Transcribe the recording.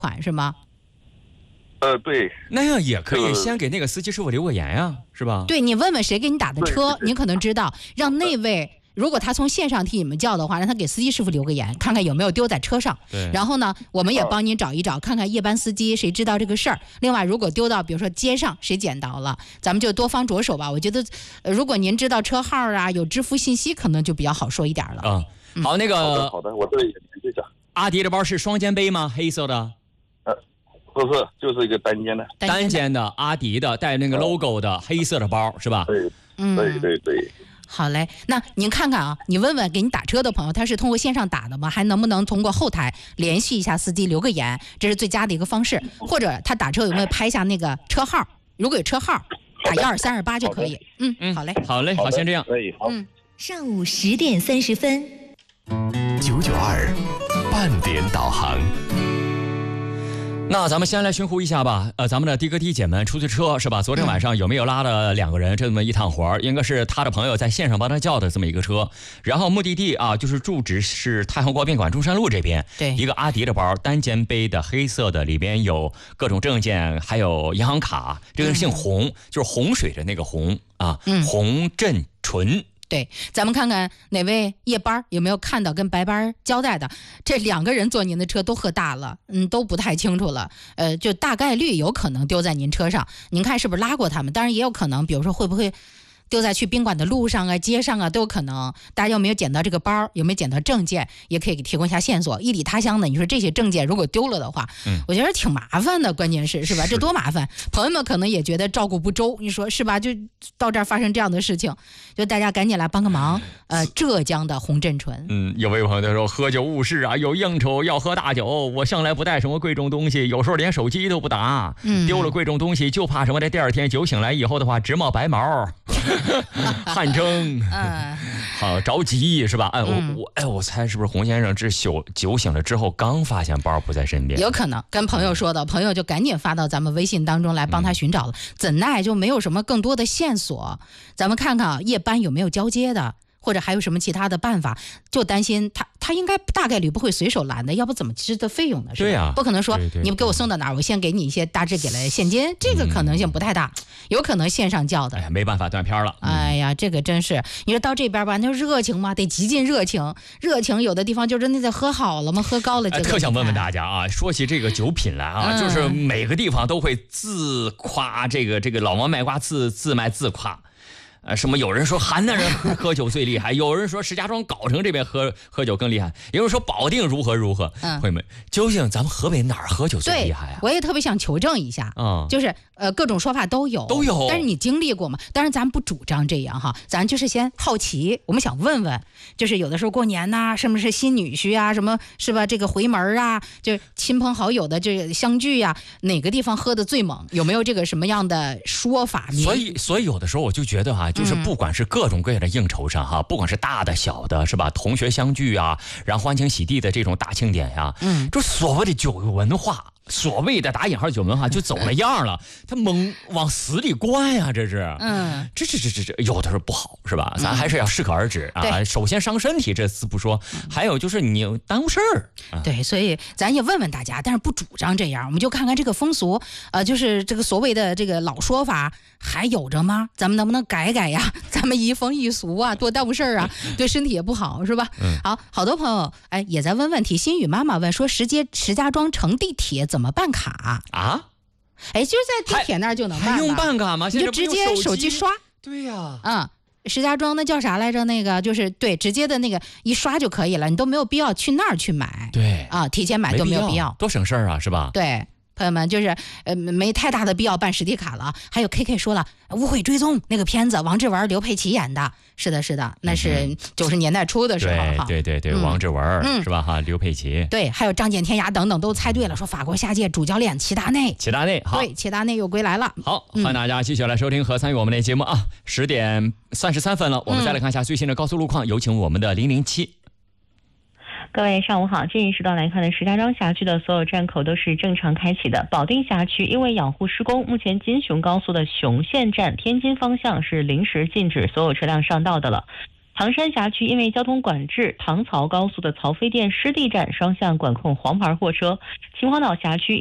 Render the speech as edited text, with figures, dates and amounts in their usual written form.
款是吗？ 对。 那样也可以先给那个司机师傅留个言呀，是吧？ 对，你问问谁给你打的车，你可能知道，让那位。如果他从线上替你们叫的话，让他给司机师傅留个言，看看有没有丢在车上。 对。 然后呢，我们也帮您找一找，看看夜班司机谁知道这个事儿。另外，如果丢到比如说街上谁捡到了，咱们就多方着手吧。我觉得，如果您知道车号啊，有支付信息，可能就比较好说一点了。 好，那个好的，我这里也联系一下。 阿迪的包是双肩背吗？黑色的？ 不是，就是一个单肩的。 单肩的阿迪的，带那个 logo 的黑色的包是吧？ 对，对。 好嘞，那您看看啊，你问问给你打车的朋友，他是通过线上打的吗？还能不能通过后台联系一下司机，留个言，这是最佳的一个方式。或者他打车有没有拍下那个车号？如果有车号，打12328就可以。好嘞， 好嘞，好，先这样。 好。 上午10点30分 ，992半点导航。 那咱们先来寻呼一下吧，咱们的的哥弟姐们，出租车是吧？昨天晚上有没有拉了2个人这么一趟活儿？应该是他的朋友在线上帮他叫的这么一个车，然后目的地啊，就是住址是太行国宾馆中山路这边。 对， 一个阿迪的包，单肩背的，黑色的，里边有各种证件，还有银行卡。这个人姓洪，就是洪水的那个洪啊，洪振纯。 对，咱们看看哪位夜班有没有看到跟白班交代的，这2个人坐您的车都喝大了，都不太清楚了，就大概率有可能丢在您车上，您看是不是拉过他们？当然也有可能，比如说会不会丢在去宾馆的路上啊、街上啊都有可能。大家有没有捡到这个包？有没有捡到证件？也可以给提供一下线索。异地他乡的，你说这些证件如果丢了的话，我觉得挺麻烦的。关键是吧？这多麻烦！朋友们可能也觉得照顾不周，你说是吧？就到这儿发生这样的事情，就大家赶紧来帮个忙。浙江的洪振纯， 有位朋友他说喝酒误事啊，有应酬要喝大酒，我向来不带什么贵重东西，有时候连手机都不打，丢了贵重东西就怕什么？这第2天酒醒来以后的话，直冒白毛。汗蒸，好着急是吧？我猜是不是洪先生这酒醒了之后刚发现包不在身边？ 有可能跟朋友说的，朋友就赶紧发到咱们微信当中来帮他寻找了。怎奈就没有什么更多的线索，咱们看看啊，夜班有没有交接的，或者还有什么其他的办法？就担心他应该大概率不会随手拦的，要不怎么支的费用呢？是吧？ 对呀， 不可能说你给我送到哪儿，我先给你一些大致给了现金，这个可能性不太大，有可能线上叫的。 没办法，断片了。 哎呀，这个真是，你说到这边吧，那热情嘛，得极尽热情，有的地方就真的得喝好了嘛，喝高了。 特想问问大家啊，说起这个酒品来啊，就是每个地方都会自夸这个老王卖瓜，自卖自夸。什么？有人说邯郸人喝酒最厉害，有人说石家庄藁城这边喝酒更厉害，有人说保定如何。朋友们，究竟咱们河北哪儿喝酒最厉害啊？ 我也特别想求证一下，就是各种说法都有，但是你经历过吗？当然咱不主张这样哈，咱就是先好奇，我们想问问，就是有的时候过年呐，是不是新女婿啊，什么是吧？这个回门啊，就亲朋好友的这个相聚呀，哪个地方喝的最猛？有没有这个什么样的说法？ 所以有的时候我就觉得哈。就是不管是各种各样的应酬上哈，不管是大的小的，是吧？同学相聚啊，然后欢庆喜地的这种大庆典呀，就所谓的酒文化，所谓的打引号酒文化就走了样了，他猛往死里灌呀，这是，这有的时候不好是吧？咱还是要适可而止啊。首先伤身体这次不说，还有就是你耽误事儿。 对，所以咱也问问大家，但是不主张这样，我们就看看这个风俗，就是这个所谓的这个老说法还有着吗？咱们能不能改改呀？咱们移风易俗啊，多耽误事儿啊，对身体也不好是吧？好多朋友也在问问题。心雨妈妈问说，石家庄乘地铁怎么办卡啊？就是在地铁那儿就能办， 还用办卡吗？ 你就直接手机刷。 对呀， 石家庄那叫啥来着？那个就是对，直接的那个一刷就可以了，你都没有必要去那儿去买。 对提前买都没有必要， 多省事儿啊，是吧？ 对。朋友们，就是没太大的必要办实体卡了。还有 KK 说了，无悔追踪那个片子，王志文、刘佩琦演的，是的，那是90年代初的时候哈。 对，王志文是吧？哈，刘佩琦。 对，还有仗剑天涯等等都猜对了，说法国下届主教练齐达内， 好， 对，齐达内又归来了。 好，欢迎大家继续来收听和参与我们的节目啊！10点33分了，我们再来看一下最新的高速路况，有请我们的007。 各位上午好，这一时段来看呢，石家庄辖区的所有站口都是正常开启的。保定辖区因为养护施工，目前金雄高速的雄县站天津方向是临时禁止所有车辆上道的了。 唐山辖区因为交通管制，唐曹高速的曹妃甸湿地站双向管控黄牌货车；秦皇岛辖区